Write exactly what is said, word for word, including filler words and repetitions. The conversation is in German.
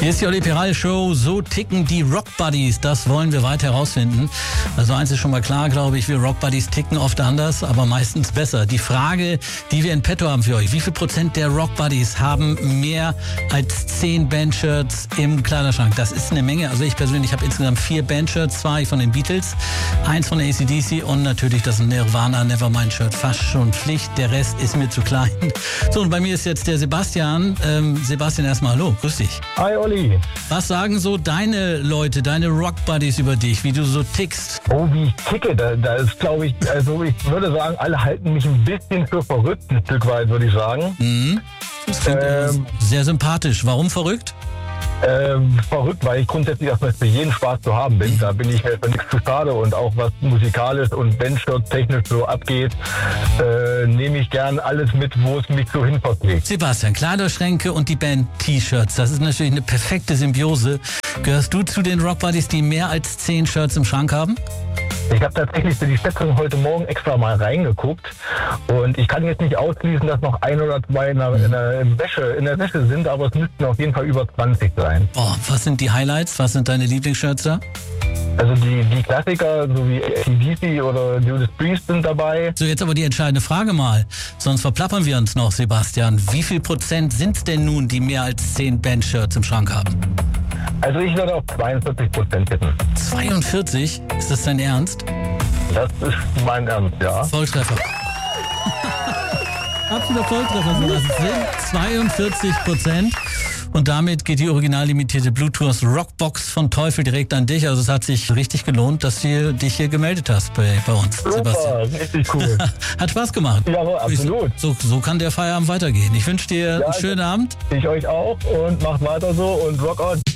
Hier ist die Olli Peral Show. So ticken die Rock Buddies. Das wollen wir weiter herausfinden. Also eins ist schon mal klar, glaube ich, wir Rock Buddies ticken oft anders, aber meistens besser. Die Frage, die wir in petto haben für euch: Wie viel Prozent der Rock Buddies haben mehr als zehn Bandshirts im Kleiderschrank? Das ist eine Menge. Also ich persönlich habe insgesamt vier Bandshirts. Zwei von den Beatles, eins von der A C D C und natürlich das Nirvana Nevermind-Shirt. Fast schon Pflicht. Der Rest ist mir zu klein. So, und bei mir ist jetzt der Sebastian. Ähm, Sebastian, erstmal hallo. Grüß dich. Hi Olli. Was sagen so deine Leute, deine Rock Buddies über dich, wie du so tickst? Oh, wie ich ticke, da, da ist, glaube ich, also ich würde sagen, alle halten mich ein bisschen für verrückt, ein Stück weit, würde ich sagen. Mhm. Das klingt Ähm, sehr sympathisch. Warum verrückt? Ähm, verrückt, weil ich grundsätzlich erstmal für jeden Spaß zu haben bin. Da bin ich halt für nichts zu schade, und auch was musikalisch und Bandshirt technisch so abgeht, äh, nehme ich gern alles mit, wo es mich so hin verträgt. Sebastian, Kleiderschränke und die Band-T-Shirts, das ist natürlich eine perfekte Symbiose. Gehörst du zu den Rock Buddies, die mehr als zehn Shirts im Schrank haben? Ich habe tatsächlich für die Schätzung heute Morgen extra mal reingeguckt, und ich kann jetzt nicht ausschließen, dass noch ein oder zwei in der, in der, Wäsche, in der Wäsche sind, aber es müssten auf jeden Fall über zwanzig sein. Boah, was sind die Highlights? Was sind deine Lieblingsshirts da? Also die, die Klassiker, so wie A C D C oder Judas Priest sind dabei. So, jetzt aber die entscheidende Frage mal, sonst verplappern wir uns noch, Sebastian. Wie viel Prozent sind es denn nun, die mehr als zehn Bandshirts im Schrank haben? Also ich würde auf zweiundvierzig Prozent tippen. zweiundvierzig? Ist das dein Ernst? Das ist mein Ernst, ja. Volltreffer. Absoluter Volltreffer, so das sind zweiundvierzig Prozent. Und damit geht die original limitierte Bluetooth Rockbox von Teufel direkt an dich. Also es hat sich richtig gelohnt, dass du dich hier gemeldet hast bei, bei uns, Super, Sebastian. richtig cool. Hat Spaß gemacht. Ja, absolut. So, so kann der Feierabend weitergehen. Ich wünsche dir Ja, einen schönen Abend. Ich euch auch, und macht weiter so und rock on.